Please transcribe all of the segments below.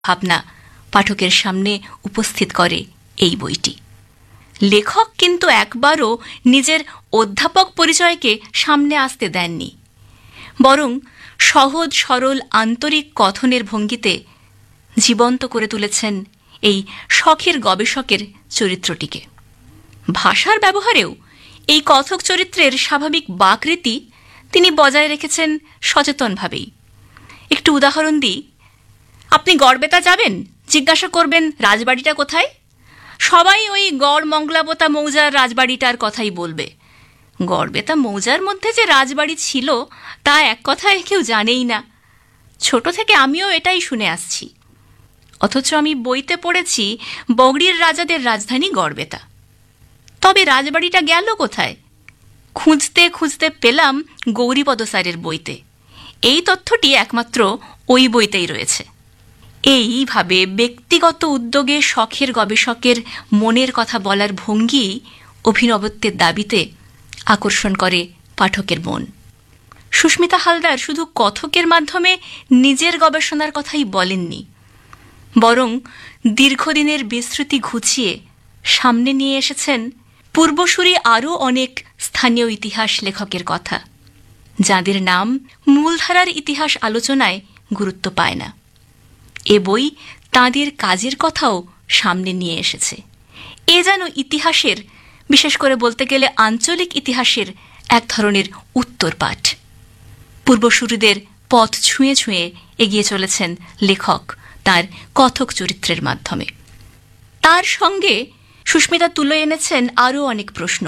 ভাবনা পাঠকের সামনে উপস্থিত করে এই বইটি। লেখক কিন্তু একবারও নিজের অধ্যাপক পরিচয়কে সামনে আসতে দেননি, বরং সহজ সরল আন্তরিক কথনের ভঙ্গিতে জীবন্ত করে তুলেছেন এই শখের গবেষকের চরিত্রটিকে। ভাষার ব্যবহারেও এই কথক চরিত্রের স্বাভাবিক বাকরীতি তিনি বজায় রেখেছেন সচেতনভাবেই। একটু উদাহরণ দিই। আপনি গড়বেতা যাবেন, জিজ্ঞাসা করবেন রাজবাড়িটা কোথায়? সবাই ওই গড় মংলাবতা মৌজার রাজবাড়িটার কথাই বলবে। গড়বেতা মৌজার মধ্যে যে রাজবাড়ি ছিল তা এক কথায় কেউ জানেই না। ছোট থেকে আমিও এটাই শুনে আসছি। অথচ আমি বইতে পড়েছি বগড়ির রাজাদের রাজধানী গড়বেতা। তবে রাজবাড়িটা গেল কোথায়? খুঁজতে খুঁজতে পেলাম গৌরীপদ স্যারের বইতে। এই তথ্যটি একমাত্র ওই বইতেই রয়েছে। এইভাবে ব্যক্তিগত উদ্যোগে শখের গবেষকের মনের কথা বলার ভঙ্গি অভিনবত্বের দাবিতে আকর্ষণ করে পাঠকের মন। সুস্মিতা হালদার শুধু কথকের মাধ্যমে নিজের গবেষণার কথাই বলেননি, বরং দীর্ঘদিনের বিস্মৃতি ঘুচিয়ে সামনে নিয়ে এসেছেন পূর্বসূরি আরও অনেক স্থানীয় ইতিহাস লেখকের কথা, যাঁদের নাম মূলধারার ইতিহাস আলোচনায় গুরুত্ব পায় না। এ বই তাঁদের কাজের কথাও সামনে নিয়ে এসেছে। এ যেন ইতিহাসের, বিশেষ করে বলতে গেলে আঞ্চলিক ইতিহাসের এক ধরনের উত্তরপাঠ। পূর্বসূরিদের পথ ছুঁয়ে ছুঁয়ে এগিয়ে চলেছেন লেখক তার কথক চরিত্রের মাধ্যমে। তার সঙ্গে সুস্মিতা তুলে এনেছেন আরও অনেক প্রশ্ন,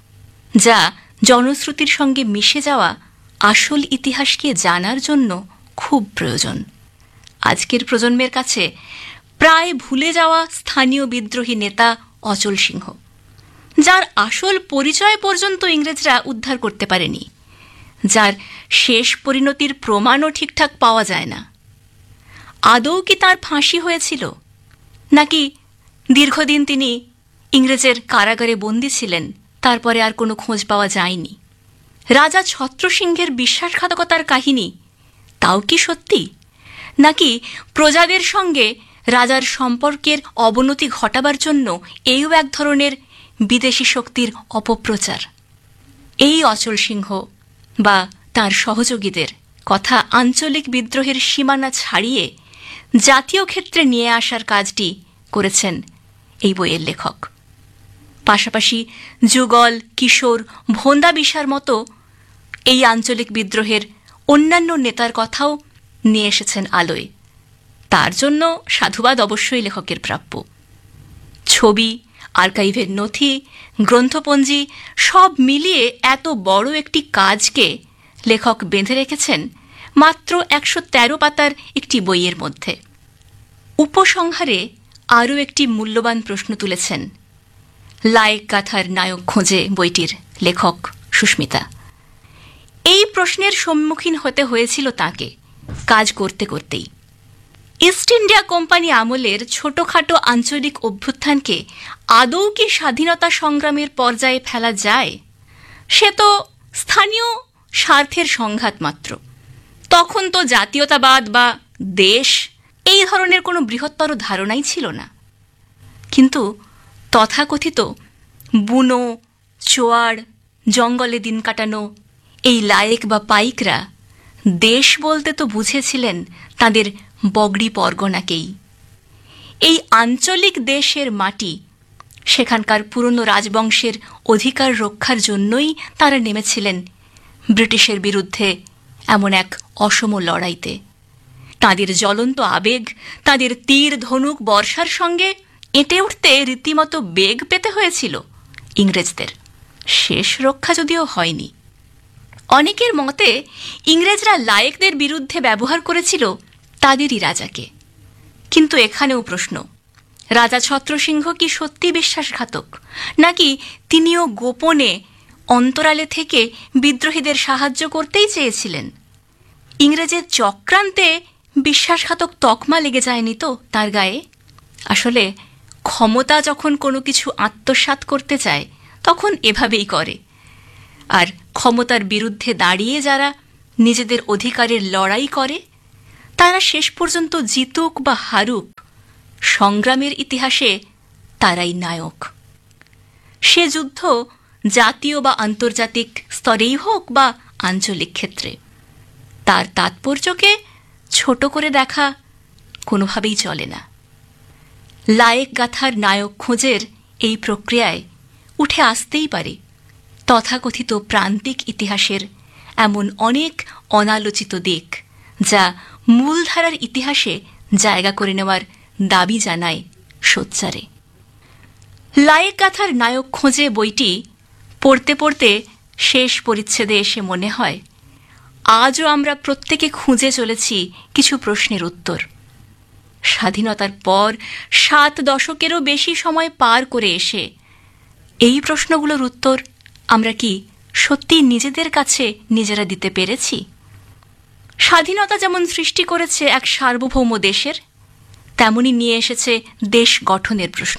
যা জনশ্রুতির সঙ্গে মিশে যাওয়া আসল ইতিহাসকে জানার জন্য খুব প্রয়োজন। আজকের প্রজন্মের কাছে প্রায় ভুলে যাওয়া স্থানীয় বিদ্রোহী নেতা অচল সিংহ, যার আসল পরিচয় পর্যন্ত ইংরেজরা উদ্ধার করতে পারেনি, যার শেষ পরিণতির প্রমাণও ঠিকঠাক পাওয়া যায় না। আদৌ কি তার ফাঁসি হয়েছিল, নাকি দীর্ঘদিন তিনি ইংরেজের কারাগারে বন্দী ছিলেন, তারপরে আর কোনো খোঁজ পাওয়া যায়নি? রাজা ছত্রসিংহের বিশ্বাসঘাতকতার কাহিনী, তাও কি সত্যি, নাকি প্রজাদের সঙ্গে রাজার সম্পর্কের অবনতি ঘটাবার জন্য এইও এক ধরনের বিদেশি শক্তির অপপ্রচার? এই অচল সিংহ বা তার সহযোগীদের কথা আঞ্চলিক বিদ্রোহের সীমানা ছাড়িয়ে জাতীয় ক্ষেত্রে নিয়ে আসার কাজটি করেছেন এই বইয়ের লেখক। পাশাপাশি যুগল, কিশোর, ভোন্দা বিশার মতো এই আঞ্চলিক বিদ্রোহের অন্যান্য নেতার কথাও নিয়ে এসেছেন আলোয়। তার জন্য সাধুবাদ অবশ্যই লেখকের প্রাপ্য। ছবি, আর্কাইভের নথি, গ্রন্থপঞ্জি সব মিলিয়ে এত বড় একটি কাজকে লেখক বেঁধে রেখেছেন মাত্র 113 পাতার একটি বইয়ের মধ্যে। উপসংহারে আরও একটি মূল্যবান প্রশ্ন তুলেছেন লায়েক গাথার নায়ক খোঁজে বইটির লেখক সুস্মিতা। এই প্রশ্নের সম্মুখীন হতে হয়েছিল তাঁকে কাজ করতে করতেই। ইস্ট ইন্ডিয়া কোম্পানি আমলের ছোটখাটো আঞ্চলিক অভ্যুত্থানকে আদৌ কি স্বাধীনতা সংগ্রামের পর্যায়ে ফেলা যায়? সে তো স্থানীয় স্বার্থের সংঘাত মাত্র। তখন তো জাতীয়তাবাদ বা দেশ এই ধরনের কোনো বৃহত্তর ধারণাই ছিল না। কিন্তু তথাকথিত বুনো, চোয়াড়, জঙ্গলে দিন কাটানো এই লায়েক বা পাইকরা দেশ বলতে তো বুঝেছিলেন তাদের বগড়ি পরগনাকেই। এই আঞ্চলিক দেশের মাটি, সেখানকার পুরনো রাজবংশের অধিকার রক্ষার জন্যই তারা নেমেছিলেন ব্রিটিশের বিরুদ্ধে এমন এক অসম লড়াইতে। তাদের জ্বলন্ত আবেগ, তাদের তীর ধনুক বর্ষার সঙ্গে এঁটে উঠতে রীতিমতো বেগ পেতে হয়েছিল ইংরেজদের। শেষ রক্ষা যদিও হয়নি। অনেকের মতে ইংরেজরা লায়েকদের বিরুদ্ধে ব্যবহার করেছিল তাদেরই রাজাকে। কিন্তু এখানেও প্রশ্ন, রাজা ছত্রসিংহ কি সত্যি বিশ্বাসঘাতক, নাকি তিনিও গোপনে অন্তরালে থেকে বিদ্রোহীদের সাহায্য করতেই চেয়েছিলেন? ইংরেজের চক্রান্তে বিশ্বাসঘাতক তকমা লেগে যায়নি তো তার গায়ে? আসলে ক্ষমতা যখন কোনো কিছু আত্মসাৎ করতে চায় তখন এভাবেই করে। আর ক্ষমতার বিরুদ্ধে দাঁড়িয়ে যারা নিজেদের অধিকারের লড়াই করে তারা শেষ পর্যন্ত জিতুক বা হারুক, সংগ্রামের ইতিহাসে তারাই নায়ক। সে যুদ্ধ জাতীয় বা আন্তর্জাতিক স্তরেই হোক বা আঞ্চলিক ক্ষেত্রে, তার তাৎপর্যকে ছোট করে দেখা কোনোভাবেই চলে না। লায়েক গাথার নায়ক খোঁজের এই প্রক্রিয়ায় উঠে আসতেই পারে তথাকথিত প্রান্তিক ইতিহাসের এমন অনেক অনালোচিত দিক, যা মূলধারার ইতিহাসে জায়গা করে নেওয়ার দাবি জানায় সোচ্চারে। লায়েক গাথার নায়ক খোঁজে বইটি পড়তে পড়তে শেষ পরিচ্ছেদে এসে মনে হয় আজও আমরা প্রত্যেকে খুঁজে চলেছি কিছু প্রশ্নের উত্তর। স্বাধীনতার পর 7 দশকেরও বেশি সময় পার করে এসে এই প্রশ্নগুলোর উত্তর আমরা কি সত্যি নিজেদের কাছে নিজেরা দিতে পেরেছি? স্বাধীনতা যেমন সৃষ্টি করেছে এক সার্বভৌম দেশের, তেমনি নিয়ে এসেছে দেশ গঠনের প্রশ্ন।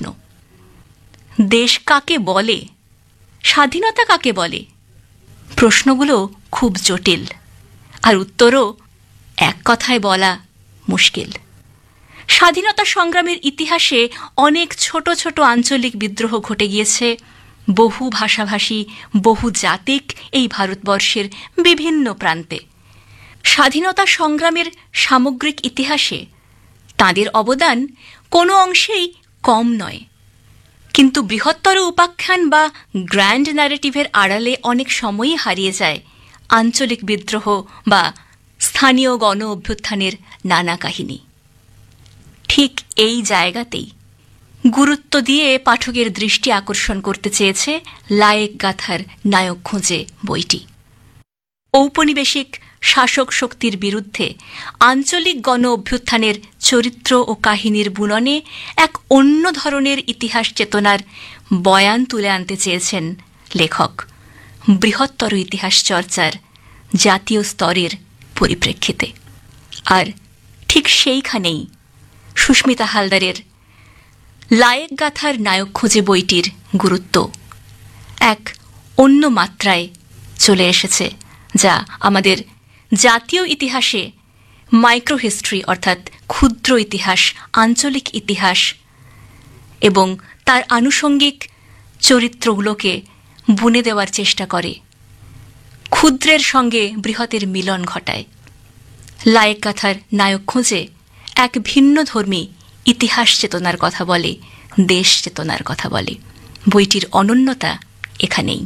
দেশ কাকে বলে, স্বাধীনতা কাকে বলে, প্রশ্নগুলো খুব জটিল, আর উত্তরও এক কথায় বলা মুশকিল। স্বাধীনতা সংগ্রামের ইতিহাসে অনেক ছোট ছোট আঞ্চলিক বিদ্রোহ ঘটে গিয়েছে। বহু ভাষাভাষী, বহু জাতিক এই ভারতবর্ষের বিভিন্ন প্রান্তে। স্বাধীনতা সংগ্রামের সামগ্রিক ইতিহাসে তাঁদের অবদান কোনো অংশেই কম নয়, কিন্তু বৃহত্তর উপাখ্যান বা গ্র্যান্ড ন্যারেটিভের আড়ালে অনেক সময়ই হারিয়ে যায় আঞ্চলিক বিদ্রোহ বা স্থানীয় গণ অভ্যুত্থানের নানা কাহিনী। ঠিক এই জায়গাতেই গুরুত্ব দিয়ে পাঠকের দৃষ্টি আকর্ষণ করতে চেয়েছে লায়েক গাথার নায়ক খোঁজে বইটি। ঔপনিবেশিক শাসক শক্তির বিরুদ্ধে আঞ্চলিক গণ অভ্যুত্থানের চরিত্র ও কাহিনীর বুননে এক অন্য ধরনের ইতিহাস চেতনার বয়ান তুলে আনতে চেয়েছেন লেখক, বৃহত্তর ইতিহাস চর্চার জাতীয় স্তরের পরিপ্রেক্ষিতে। আর ঠিক সেইখানেই সুস্মিতা হালদারের লায়েক গাথার নায়ক খোঁজে বইটির গুরুত্ব এক অন্য মাত্রায় চলে এসেছে, যা আমাদের জাতীয় ইতিহাসে মাইক্রো হিস্ট্রি অর্থাৎ ক্ষুদ্র ইতিহাস, আঞ্চলিক ইতিহাস এবং তার আনুষঙ্গিক চরিত্রগুলোকে বুনে দেওয়ার চেষ্টা করে, ক্ষুদ্রের সঙ্গে বৃহতের মিলন ঘটায়। লায়েক গাথার নায়ক খোঁজে এক ভিন্নধর্মী ইতিহাস চেতনার কথা বলে, দেশ চেতনার কথা বলে। বইটির অনন্যতা এখানেই।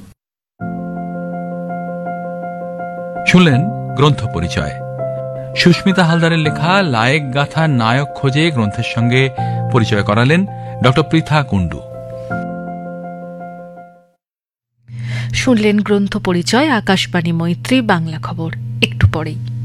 শুনলেন গ্রন্থ পরিচয়। সুস্মিতা হালদারের লেখা লায়েক গাথার নায়ক খোঁজে গ্রন্থের সঙ্গে পরিচয় করালেন ডক্টর পৃথা কুণ্ডু। শুনলেন গ্রন্থ পরিচয়, আকাশবাণী মৈত্রী বাংলা খবর। একটু পরেই